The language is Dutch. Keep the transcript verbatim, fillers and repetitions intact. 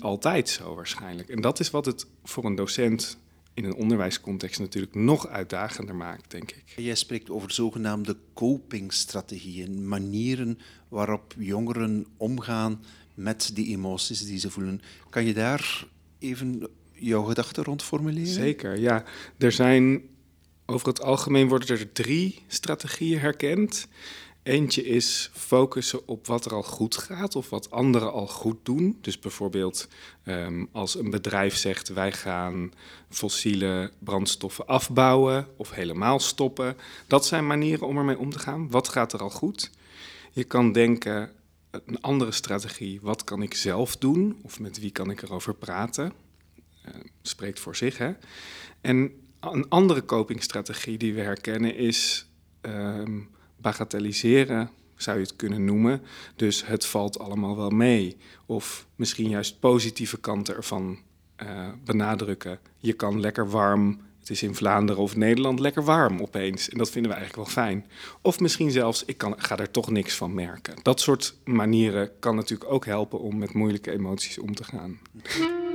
altijd zo waarschijnlijk. En dat is wat het voor een docent in een onderwijscontext natuurlijk nog uitdagender maakt, denk ik. Jij spreekt over zogenaamde copingstrategieën, manieren waarop jongeren omgaan met die emoties die ze voelen. Kan je daar even jouw gedachten rond formuleren? Zeker, ja. Er zijn, over het algemeen worden er drie strategieën herkend. Eentje is focussen op wat er al goed gaat of wat anderen al goed doen. Dus bijvoorbeeld um, als een bedrijf zegt wij gaan fossiele brandstoffen afbouwen of helemaal stoppen. Dat zijn manieren om ermee om te gaan. Wat gaat er al goed? Je kan denken, een andere strategie, wat kan ik zelf doen? Of met wie kan ik erover praten? Uh, spreekt voor zich, hè? En een andere copingstrategie die we herkennen is Um, bagatelliseren, zou je het kunnen noemen. Dus het valt allemaal wel mee. Of misschien juist positieve kanten ervan uh, benadrukken. Je kan lekker warm, het is in Vlaanderen of Nederland lekker warm opeens. En dat vinden we eigenlijk wel fijn. Of misschien zelfs, ik kan, ga er toch niks van merken. Dat soort manieren kan natuurlijk ook helpen om met moeilijke emoties om te gaan.